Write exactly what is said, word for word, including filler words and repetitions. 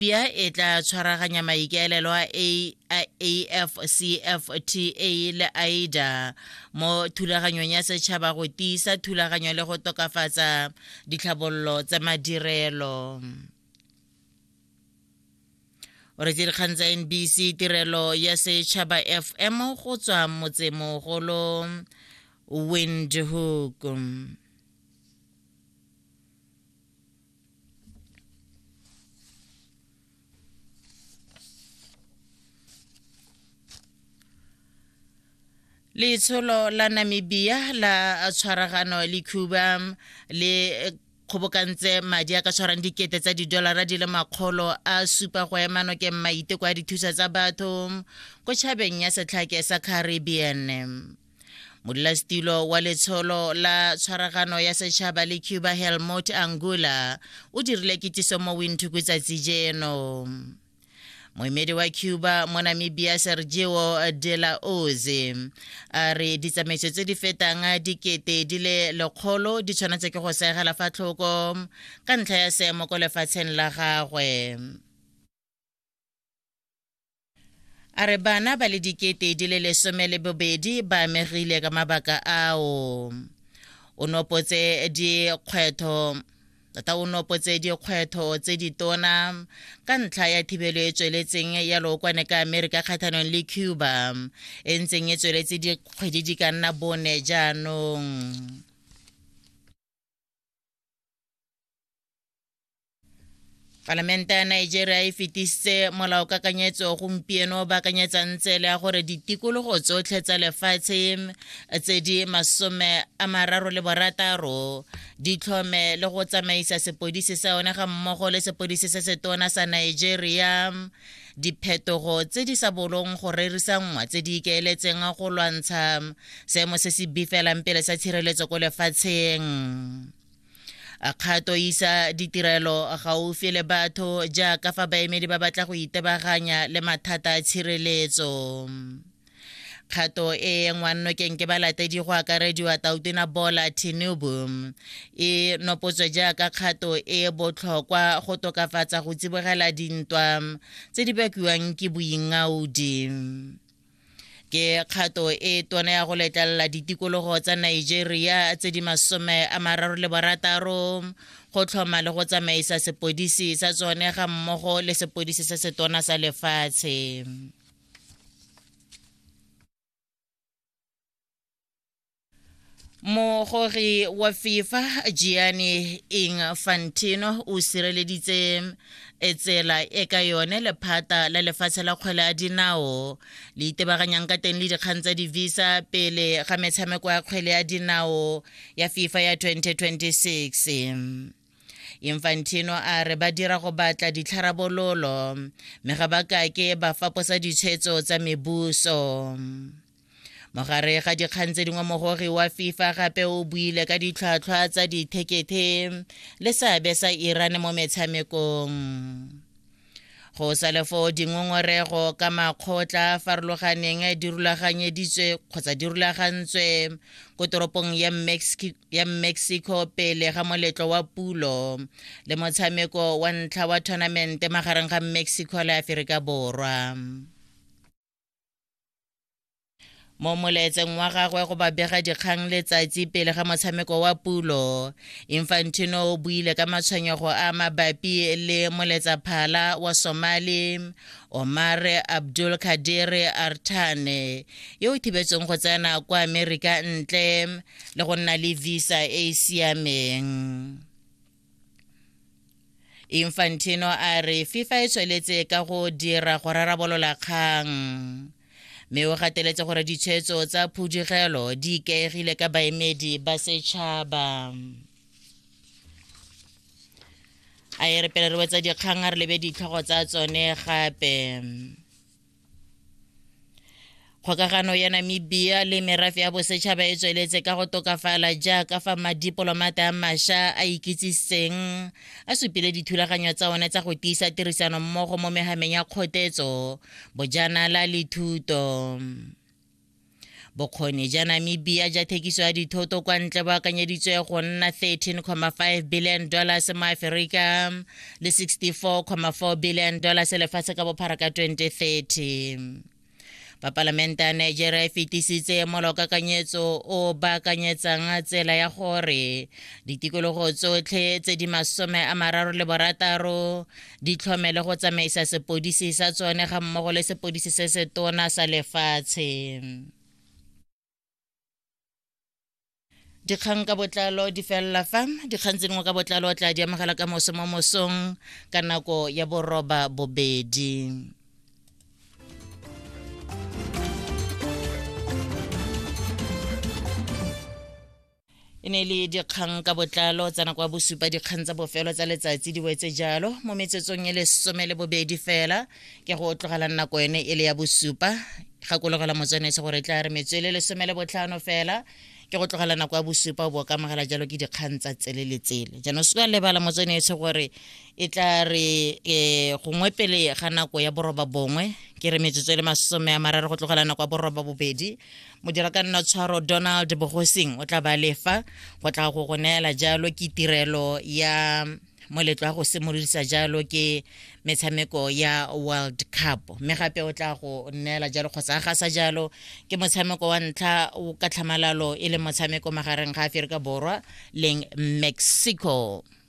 Namibia e tla tshwaraganya maikaelelo a A F C F T A le AIDA mo thulaganyong ya setšhaba go tiisa thulaganyo le go tokafatsa ditlhabololo tsa madirelo. O re dikgang tsa N B C tirelo ya setšhaba F M go tswa motsemogolo Windhoek. Letsholo la Namibia la tshwaragano le Cuba le kgobokantse madi a ka tshwarang dikete tsa didolara di le makgolo a supa go ema nokeng maiteko a dithusa tsa batho ko tšhabeng ya setlhake sa Caribbean. Modulasetilo wa letsholo la tshwaragano ya setšhaba le Cuba Helmut Angula o dirile kitiso mo Windhoek tsatsi jeno. Moemedi wa Cuba mo Namibia Sergio de la Oze a re ditsamaiso tse di fetang dikete di le lekgolo di tshwanetse ke go segela fa tlhoko ka ntlha ya seemo ko lefatsheng la gagwe. A re bana ba le dikete di le lesome le bobedi ba amegile ka mabaka ao. O nopotse dikgwetho Tata o nopotse dikgwetho tse di tona ka ntlha ya thibelo e tsweletseng ya lookwane ka Amerika kgatlhanong le Cuba e ntseng e tsweletse dikgwedi di ka nna bone jaanong. Parlamento ya Nigeria e fetisitse molaokakanyetso gompieno ba akanyetsang tsela ya gore ditikologo tsotlhe tsa lefatshe tse di masome a mararo le borataro di tlhome le go tsamaisa sepodisi sa one ga mmogo le sepodisi se se tona sa Nigeria diphetogo tse di sa bolong go rerisa ngwa tse di ikaeletseng go lwantsha seemo se se bifelang pele sa tshireletso ko lefatsheng. A kgato isa ditirelo gaufi le batho jaaka fa baemedi ba batla go itebaganya le mathata a tshireletso. Kgato e ngwannokeng ke balatedi go akarediwa Tautina Bola Tinubu e nopotswe jaaka kgato e botlhokwa go tokafatsa go tsibogela dintwa tse di bakiwang ke boingaudi. Ke kgato e tona ya go letlelela ditikologo tsa Nigeria tse di masome a mararo le borataro go tlhoma le go tsamaisa sepodisi sa tsone ga mmogo le sepodisi se se tona sa lefatshe. Mogori wa FIFA Gianni Infantino o sireleditse etsela e ka yone lephata la lefatshe la kgwele ya dinao le itebaganyang ka teng le dikgang tsa di-visa pele ga metshameko ya kgwele ya dinao ya FIFA ya twenty twenty-six. Infantino a re ba dira go batla ditlharabololo mme ga ba kake ba faposa ditshwetso tsa mebuso. Mogare ga dikgang tse dingwe mogori wa FIFA gape o buile ka ditlhwatlhwa tsa dithekete le seabe sa Iran mo metshamekong. Go sa le foo dingongorego ka makgotla farologaneng di rulaganyeditswe kgotsa di rulagantswe ko toropong ya Mexico pele ga moletlo wa pulo le motshameko wa ntlha wa tournament magareng ga Mexico le Aforika Borwa. Mo moletseng wa gagwe go babega dikgang letsatsi pele ga motshameko wa pulo, Infantino o buile ka matshwenyego a mabapi le moletsaphala wa Somali Omar Abdul Kadir Artane yo o thibetseng go tsena kwa Amerika ntle le go nna le visa e e siameng. Infantino a re FIFA e tsweletse ka go dira go rarabolola kgang. Mme o gateletse gore ditshwetso tsa phudugelo di ikaegile ka baemedi ba setšhaba. A e re pele re wetsa dikgang a re lebe ditlhogo tsa tsone gape. Kgokagano ya Namibia le merafe ya bosetšhaba e tsweletse ka go tokafala jaaka fa madiplomata a mašwa a ikitsiseng a supile dithulaganyo tsa one tsa go tiisa tirisano mmogo mo megameng ya kgotetso, bojanala le thuto. bokgoni ja Namibia ja thekiso ya dithoto kwa ntle bo akanyeditswe go nna thirteen point five billion dollars mo Aforika le sixty-four point four billion dollars lefatshe ka bophara ka twenty thirty. Papalamenta ya Nigeria e fetisitse molokakanyetso o baakanyetsang tsela ya gore ditikologo tsotlhe tse di masome a mararo le borataro di tlhomele go tsamaisa sepodisi sa tsone ga mmogo le sepodisi se se tona sa lefatshe. Dikgang ka botlalo di fella fa dikgang tse dingwe ka botlalo o tla di amogela ka moso mo mosong ka nako ya boroba bobedi. E ne le dikgang ka botlalo tsa nako ya bosupa dikgang tsa bofelo tsa letsatsi di wetse jalo mo metsetsong e le some le bobedi fela ke go tlogela nako ene e le ya bosupa gakologela motswanetse gore tla re metswele le some le botlhano fela ke go tlogela nako ya bosupa bo ka magala jalo ke dikgang tsa tsele le tsele jaanong se ka lebala motswanetse gore e tla re e gongwe pele ga nako ya boroba bongwe ke re metsotso le masome a mararo go tlogela nako ya boroba bobedi modira ka nna tshwaro Donald Bogosing o tla ba lefa go tla go go neela jalo ke tirelo ya moletlo wa go simolodisa jalo ke metshameko ya World Cup mme gape o tla go neela jalo kgotsa ga sa jalo ke motshameko wa ntlha o ka tlhamalalo e le motshameko magareng ga Aforika Borwa le Mexico.